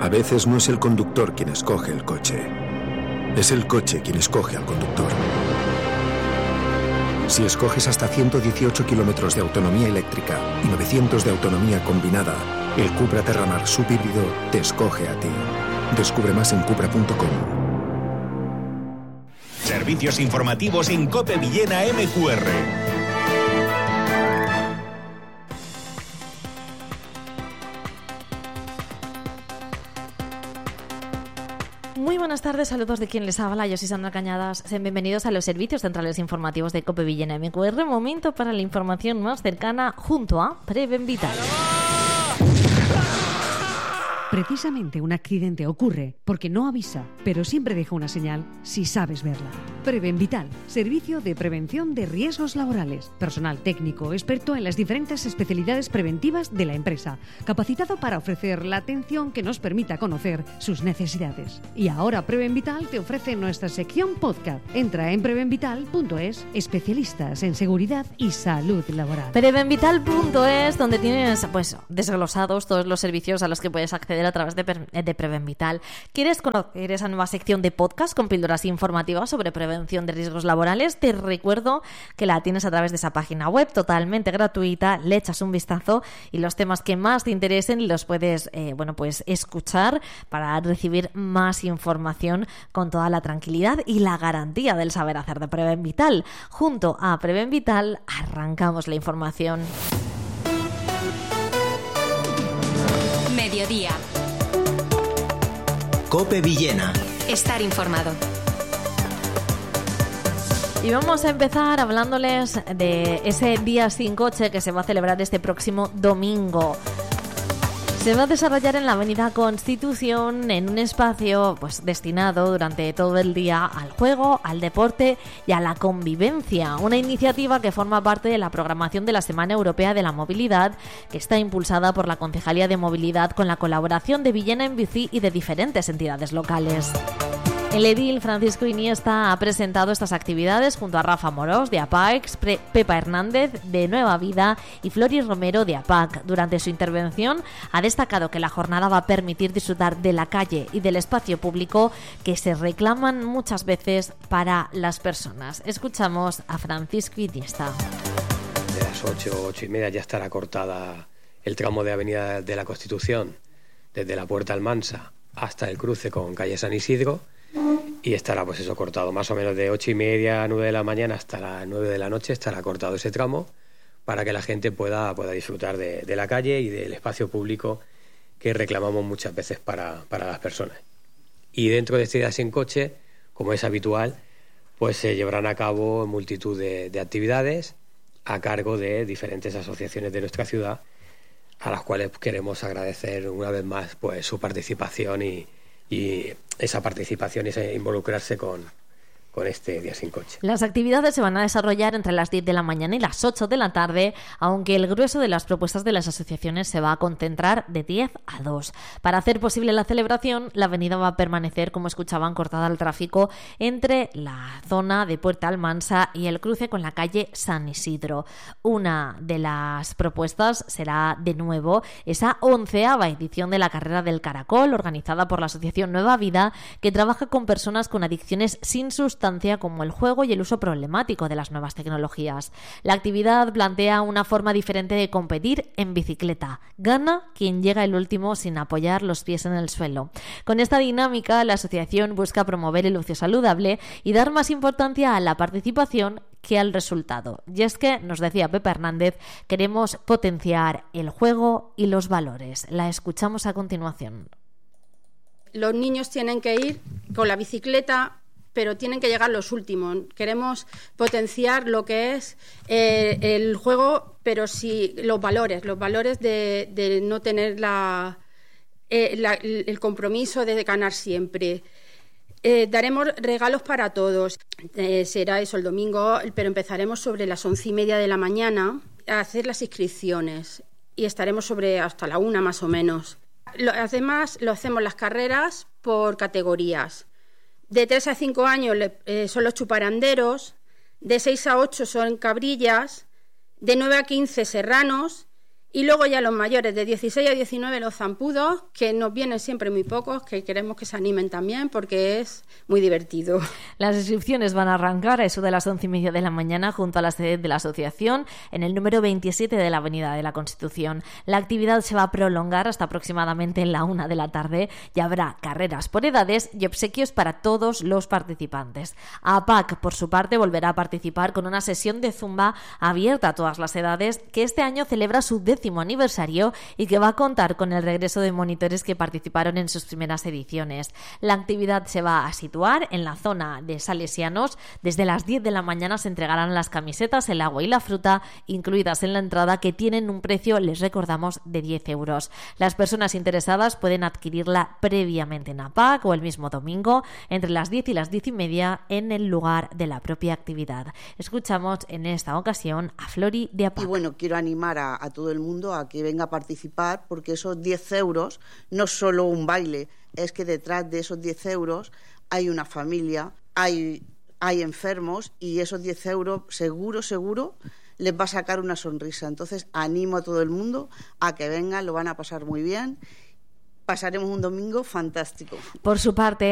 A veces no es el conductor quien escoge el coche. Es el coche quien escoge al conductor. Si escoges hasta 118 kilómetros de autonomía eléctrica y 900 de autonomía combinada, el Cupra Terramar subhíbrido te escoge a ti. Descubre más en cupra.com. Servicios informativos en COPE Villena MQR. Muy buenas tardes, saludos de quien les habla, yo soy Sandra Cañadas. Sean bienvenidos a los servicios centrales informativos de COPE Villena MQR. Momento para la información más cercana junto a Preven Vital. Precisamente un accidente ocurre porque no avisa, pero siempre deja una señal si sabes verla. Preven Vital, servicio de prevención de riesgos laborales. Personal técnico, experto en las diferentes especialidades preventivas de la empresa, capacitado para ofrecer la atención que nos permita conocer sus necesidades. Y ahora Preven Vital te ofrece nuestra sección podcast. Entra en prevenvital.es, especialistas en seguridad y salud laboral. Prevenvital.es, donde tienes desglosados todos los servicios a los que puedes acceder a través de Preven Vital. ¿Quieres conocer esa nueva sección de podcast con píldoras informativas sobre prevención de riesgos laborales? Te recuerdo que la tienes a través de esa página web totalmente gratuita. Le echas un vistazo y los temas que más te interesen los puedes escuchar para recibir más información con toda la tranquilidad y la garantía del saber hacer de Preven Vital. Junto a Preven Vital arrancamos la información. Mediodía. COPE Villena. Estar informado. Y vamos a empezar hablándoles de ese Día Sin Coche que se va a celebrar este próximo domingo. Se va a desarrollar en la Avenida Constitución en un espacio destinado durante todo el día al juego, al deporte y a la convivencia. Una iniciativa que forma parte de la programación de la Semana Europea de la Movilidad, que está impulsada por la Concejalía de Movilidad con la colaboración de Villena en Bici y de diferentes entidades locales. El edil Francisco Iniesta ha presentado estas actividades junto a Rafa Morós de APAEX, Pepa Hernández de Nueva Vida y Floris Romero de APAC. Durante su intervención ha destacado que la jornada va a permitir disfrutar de la calle y del espacio público que se reclaman muchas veces para las personas. Escuchamos a Francisco Iniesta. De las 8:30 ya estará cortada el tramo de Avenida de la Constitución desde la Puerta Almansa hasta el cruce con calle San Isidro. Y estará cortado más o menos de 8:30 a 9 de la mañana hasta las 9 de la noche estará cortado ese tramo para que la gente pueda disfrutar de la calle y del espacio público que reclamamos muchas veces para las personas. Y dentro de este Día Sin Coche, como es habitual, se llevarán a cabo multitud de actividades a cargo de diferentes asociaciones de nuestra ciudad, a las cuales queremos agradecer una vez más su participación y esa participación y ese involucrarse con este Día Sin Coche. Las actividades se van a desarrollar entre las 10 de la mañana y las 8 de la tarde, aunque el grueso de las propuestas de las asociaciones se va a concentrar de 10 a 2. Para hacer posible la celebración, la avenida va a permanecer, como escuchaban, cortada al tráfico entre la zona de Puerta Almansa y el cruce con la calle San Isidro. Una de las propuestas será, de nuevo, esa 11ª edición de la Carrera del Caracol, organizada por la Asociación Nueva Vida, que trabaja con personas con adicciones sin sustancia como el juego y el uso problemático de las nuevas tecnologías. La actividad plantea una forma diferente de competir en bicicleta. Gana quien llega el último sin apoyar los pies en el suelo. Con esta dinámica, la asociación busca promover el ocio saludable y dar más importancia a la participación que al resultado. Y es que, nos decía Pepa Hernández, queremos potenciar el juego y los valores. La escuchamos a continuación. Los niños tienen que ir con la bicicleta, pero tienen que llegar los últimos. Queremos potenciar lo que es el juego, pero sí los valores de no tener el compromiso de ganar siempre. Daremos regalos para todos. Será eso el domingo, pero empezaremos sobre las 11:30 de la mañana a hacer las inscripciones y estaremos hasta la 1 más o menos. Además, lo hacemos las carreras por categorías. De 3 a 5 años son los chuparanderos, de 6 a 8 son cabrillas, de 9 a 15 serranos Y luego ya los mayores de 16 a 19, los zampudos, que nos vienen siempre muy pocos, que queremos que se animen también porque es muy divertido. Las inscripciones van a arrancar a eso de las 11:30 de la mañana junto a la sede de la asociación en el número 27 de la Avenida de la Constitución. La actividad se va a prolongar hasta aproximadamente la 1 de la tarde y habrá carreras por edades y obsequios para todos los participantes. APAC, por su parte, volverá a participar con una sesión de zumba abierta a todas las edades que este año celebra su 10º aniversario y que va a contar con el regreso de monitores que participaron en sus primeras ediciones. La actividad se va a situar en la zona de Salesianos. Desde las 10 de la mañana se entregarán las camisetas, el agua y la fruta incluidas en la entrada, que tienen un precio, les recordamos, de 10 euros. Las personas interesadas pueden adquirirla previamente en APAC o el mismo domingo entre las 10 y las 10:30 en el lugar de la propia actividad. Escuchamos en esta ocasión a Flori de APAC. Y bueno, quiero animar a todo el mundo a que venga a participar, porque esos 10 euros no es solo un baile, es que detrás de esos 10 euros hay una familia, hay enfermos, y esos 10 euros seguro les va a sacar una sonrisa. Entonces animo a todo el mundo a que vengan, lo van a pasar muy bien, pasaremos un domingo fantástico. Por su parte,